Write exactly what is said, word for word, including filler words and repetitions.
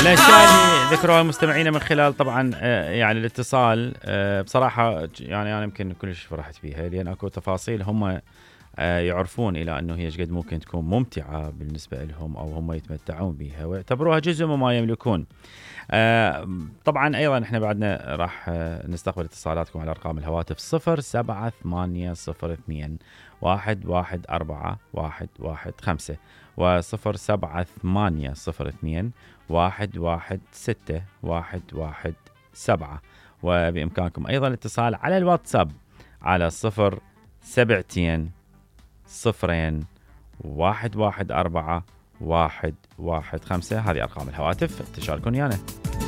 الاشياء اللي ذكروها المستمعين من خلال طبعا آه، يعني الاتصال، آه، بصراحه يعني انا يمكن كلش فرحت فيها، لان اكو تفاصيل هم آه، يعرفون الى انه هي قد ممكن تكون ممتعه بالنسبه لهم، او هم يتمتعون بها ويعتبروها جزء مما يملكون. آه، طبعا ايضا احنا بعدنا راح آه، نستقبل اتصالاتكم على ارقام الهواتف صفر سبعة ثمانية صفر اثنين واحد واحد أربعة واحد واحد خمسة وصفر سبعة ثمانية صفر اثنين واحد واحد ستة واحد واحد سبعة. وبإمكانكم أيضا الاتصال على الواتساب على صفر سبعتين صفرين واحد واحد أربعة واحد واحد خمسة. هذه أرقام الهواتف، تشاركون يانا.